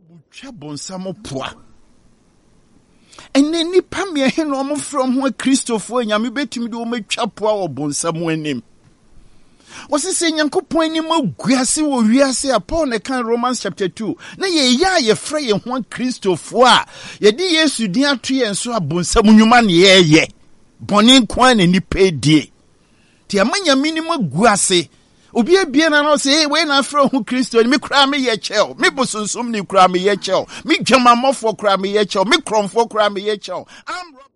butwa bonsam poa. Ene nipa me he no mo from ho Christopher nyame betumi de o matwa poa wo bonsam anim. Wasi se Nyankopon anim aguase wo wiase a Paul ne kan Romans chapter 2. Na ye ya ye fra ye ho Christopher a ye di Yesu din ato ye nso abonsam nnwuma ne ye bone nkwan ne nipa die. Ti amanya minim aguase. Obi abia na no say we na fra ho Kristo ni me kra me ye chel me bosonsum ni kra me ye chel me dwamamofo kra me ye chel me kromfo kra me ye chel